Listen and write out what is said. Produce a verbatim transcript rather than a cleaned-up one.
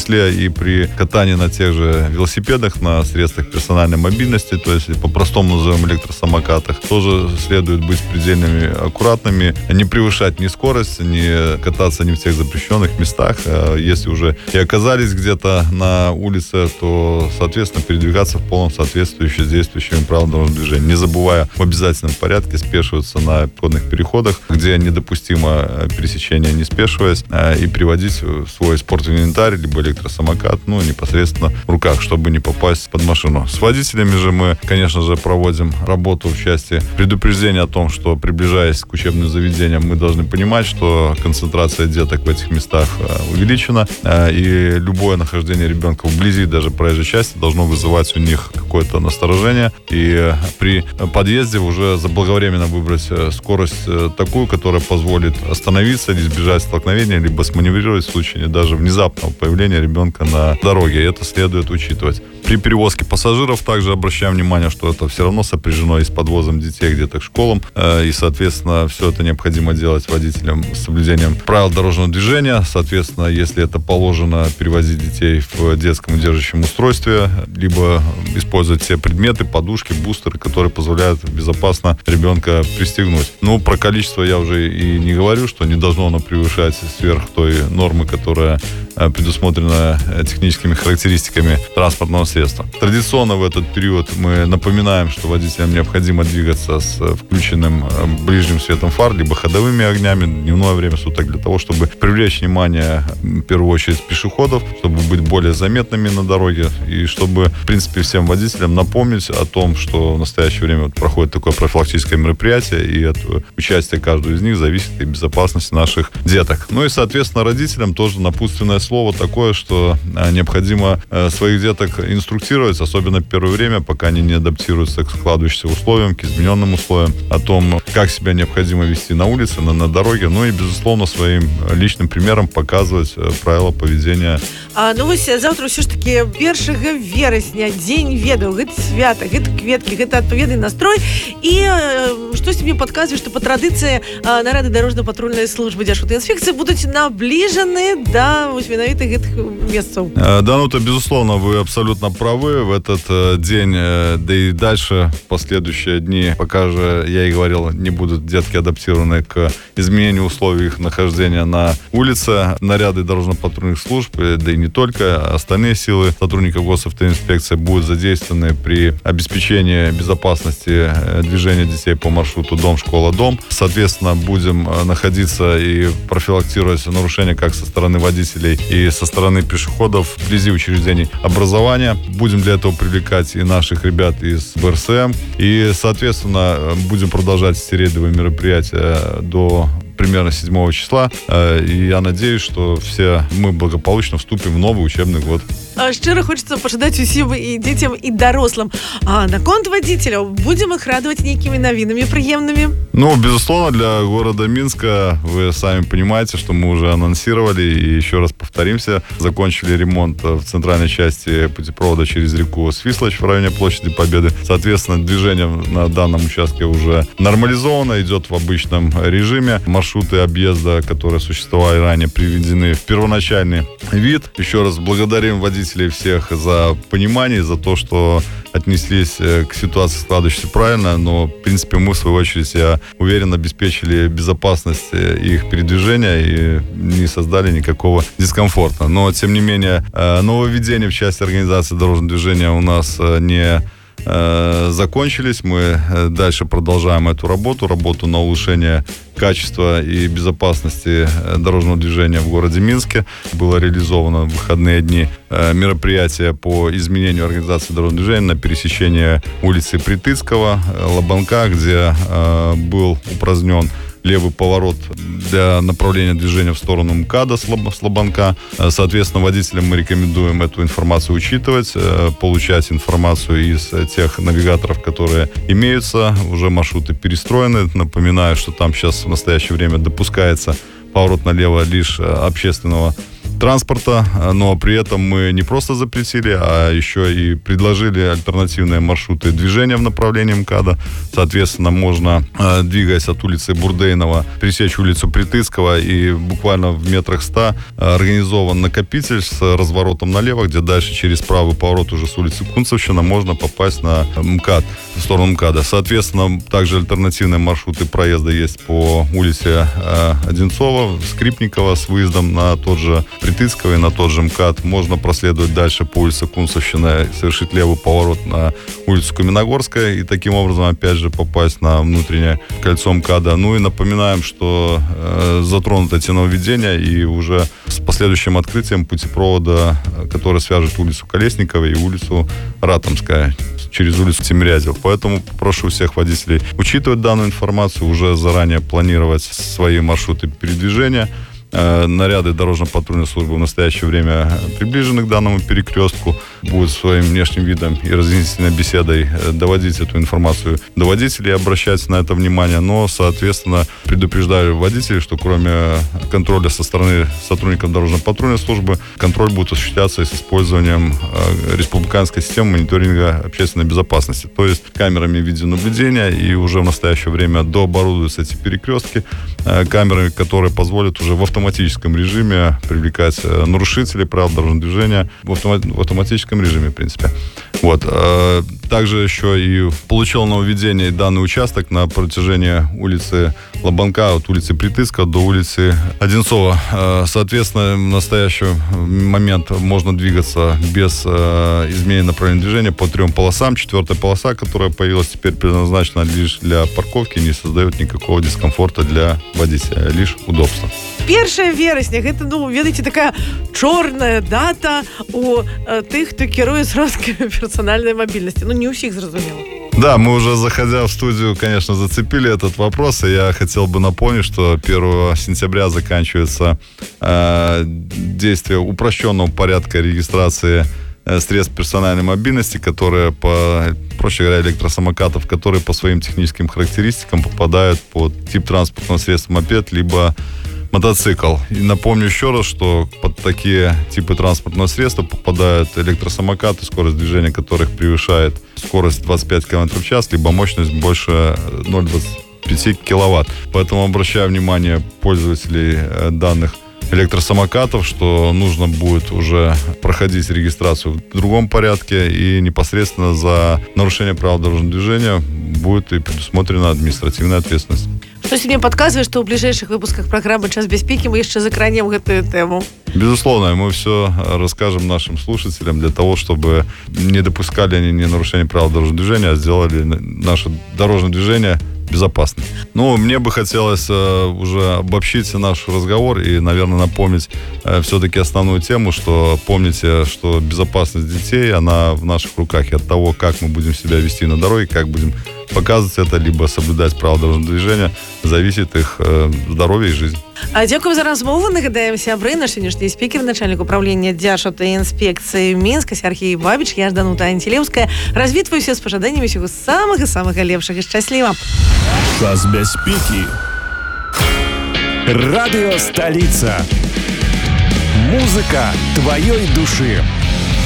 числе и при катании на тех же велосипедах, на средствах персональной мобильности, то есть по-простому назовем электросамокатах, тоже следует быть предельными аккуратными, не превышать ни скорость, не кататься ни в тех запрещенных местах. Если уже и оказались где-то на улице, то, соответственно, передвигаться в полном соответствии с действующими правилами дорожного движения, не забывая в обязательном порядке спешиваться на пешеходных переходах, где недопустимо пересечение, не спешиваясь, и приводить свой спортинвентарь, либо электросамокат, ну, непосредственно в руках, чтобы не попасть под машину. С водителями же мы, конечно же, проводим работу в части предупреждения о том, что, приближаясь к учебным заведениям, мы должны понимать, что концентрация деток в этих местах увеличена, и любое нахождение ребенка вблизи даже проезжей части должно вызывать у них какое-то насторожение, и при подъезде уже заблаговременно выбрать скорость такую, которая позволит остановиться, избежать столкновения, либо сманеврировать в случае даже внезапного появления ребенка на дороге. И это следует учитывать. При перевозке пассажиров также обращаем внимание, что это все равно сопряжено и с подвозом детей где-то к школам, и, соответственно, все это необходимо делать водителям с соблюдением правил дорожного движения. Соответственно, если это положено, перевозить детей в детском удерживающем устройстве, либо использовать те предметы, подушки, бустеры, которые позволяют безопасно ребенка пристегнуть. Ну, про количество я уже и не говорю, что не должно оно превышать сверх той нормы, которая предусмотрена техническими характеристиками транспортного средства. Традиционно в этот период мы напоминаем, что водителям необходимо двигаться с включенным ближним светом фар, либо ходовыми огнями в дневное время суток, для того, чтобы привлечь внимание, в первую очередь, пешеходов, чтобы быть более заметными на дороге, и чтобы, в принципе, всем водителям напомнить о том, что в настоящее время вот проходит такое профилактическое мероприятие, и от участия каждого из них зависит и безопасность наших деток. Ну и, соответственно, родителям тоже напутственное слово такое, что необходимо своих деток инструктировать, особенно в первое время, пока они не адаптируются к складывающимся условиям, к измененным условиям, о том, как себя необходимо вести на улице, на, на дороге, ну и, безусловно, своим личным примером показывать правила поведения. А, ну вось завтра все ж таки першага верасня, дзень ведаў, гэта свята, гэта кветкі, гэта адпаведны настрой, і э, штосьці мне падказвае, што па традыцыі э, нарады дорожна-патрульнай службы Дзяржаўтаінспекцыі будуць набліжаны да вось менавіта гэтых месцаў. Да, ну то, безусловно, вы абсолютно правы. В этот э, день, э, да и дальше, в последующие дни, пока же, я и говорил, не будут детки адаптированы к изменению условий их нахождения на улице, наряды дорожно-патрульных служб, да и не только, остальные силы сотрудников госавтоинспекции будут задействованы при обеспечении безопасности движения детей по маршруту дом-школа-дом. Соответственно, будем находиться и профилактировать нарушения как со стороны водителей и со стороны пешеходов вблизи учреждений образования. Будем для этого привлекать и наших ребят из бэ эр эс эм. И, соответственно, будем продолжать эти рейдовые мероприятия до примерно седьмого числа. И я надеюсь, что все мы благополучно вступим в новый учебный год. Шчыра хочется пожадать усім і дзецям, і дарослым. А наконт водителяў, будем их радовать некими новинами приемными? Ну, безусловно, для города Минска, вы сами понимаете, что мы уже анонсировали, и еще раз повторимся, закончили ремонт в центральной части путепровода через реку Свислочь в районе площади Победы. Соответственно, движение на данном участке уже нормализовано, идет в обычном режиме. Маршруты объезда, которые существовали ранее, приведены в первоначальный вид. Еще раз благодарим водителей всех за понимание, за то, что отнеслись к ситуации, складывающейся правильно, но, в принципе, мы, в свою очередь, я уверен, обеспечили безопасность их передвижения и не создали никакого дискомфорта. Но, тем не менее, нововведения в части организации дорожного движения у нас не закончились. Мы дальше продолжаем эту работу, работу на улучшение качества и безопасности дорожного движения в городе Минске. Было реализовано в выходные дни мероприятие по изменению организации дорожного движения на пересечении улицы Притыцкого, Лобанка, где был упразднен левый поворот для направления движения в сторону МКАДа с Лобанка. Соответственно, водителям мы рекомендуем эту информацию учитывать, получать информацию из тех навигаторов, которые имеются. Уже маршруты перестроены. Напоминаю, что там сейчас в настоящее время допускается поворот налево лишь общественного транспорта, но при этом мы не просто запретили, а еще и предложили альтернативные маршруты движения в направлении МКАДа. Соответственно, можно, двигаясь от улицы Бурдейнова, пересечь улицу Притыцкого, и буквально в метрах ста организован накопитель с разворотом налево, где дальше через правый поворот уже с улицы Кунцевщина можно попасть на МКАД, в сторону МКАДа. Соответственно, также альтернативные маршруты проезда есть по улице Одинцова, Скрипникова с выездом на тот же Притыцкого и на тот же МКАД. Можно проследовать дальше по улице Кунцевщина, совершить левый поворот на улицу Каменногорская и таким образом опять же попасть на внутреннее кольцо МКАДа. Ну и напоминаем, что э, затронуто те нововведения, и уже с последующим открытием путепровода, который свяжет улицу Колесникова и улицу Ратомская через улицу Тимирязева. Поэтому прошу всех водителей учитывать данную информацию, уже заранее планировать свои маршруты передвижения. Наряды дорожно-патрульной службы в настоящее время приближены к данному перекрестку, будут своим внешним видом и разъяснительной беседой доводить эту информацию до водителей, обращать на это внимание, но, соответственно, предупреждаю водителей, что кроме контроля со стороны сотрудников дорожно-патрульной службы, контроль будет осуществляться с использованием республиканской системы мониторинга общественной безопасности, то есть камерами видеонаблюдения, и уже в настоящее время дооборудуются эти перекрестки камерами, которые позволят уже в автоматическом режиме привлекать нарушителей правил дорожного движения в, автомат, в автоматическом режиме, в принципе. Вот. Также еще и получил нововведение данный участок на протяжении улицы Лобанка, от улицы Притыцкого до улицы Одинцова. Соответственно, в настоящий момент можно двигаться без изменения направления движения по трем полосам. Четвертая полоса, которая появилась, теперь предназначена лишь для парковки, не создает никакого дискомфорта для водителя, лишь удобства. першае верасня, гэта, ну, ведаеце, такая чорная дата у э, тых, хто кіруе сродкамі персональной мобильности. Ну, не у всех, зразумела. Да, мы уже, заходя в студию, конечно, зацепили этот вопрос, и я хотел бы напомнить, что первого сентября заканчивается э, действие упрощенного порядка регистрации э, средств персональной мобильности, которые, по, проще говоря, электросамокатов, которые по своим техническим характеристикам попадают под тип транспортного средства мопед, либо мотоцикл. И напомню еще раз, что под такие типы транспортного средства попадают электросамокаты, скорость движения которых превышает скорость двадцать пять километров в час, либо мощность больше ноль целых двадцать пять киловатт. Поэтому обращаю внимание пользователей данных электросамокатов, что нужно будет уже проходить регистрацию в другом порядке, и непосредственно за нарушение правил дорожного движения будет и предусмотрена административная ответственность. Что мне подсказывает, что в ближайших выпусках программы «Час бяспекі» мы еще закранем эту тему. Безусловно, мы все расскажем нашим слушателям для того, чтобы не допускали они ни нарушения правил дорожного движения, а сделали наше дорожное движение безопасным. Ну, мне бы хотелось э, уже обобщить наш разговор и, наверное, напомнить э, все-таки основную тему, что помните, что безопасность детей, она в наших руках, и от того, как мы будем себя вести на дороге, как будем показывать это, либо соблюдать правила дорожного движения, зависит их э, здоровье и жизнь. А дякую за размову. Нагадаем, сябры, наш сённяшні спікер, начальник управління Державтоінспекції Мінска Сергій Бабіч, я Жданута Антілеўская. Развітваюся з пажаданнямі усього самага-самага лепшага і шчасліва. Час бяспекі. Радио «Столица». Музыка твоей души.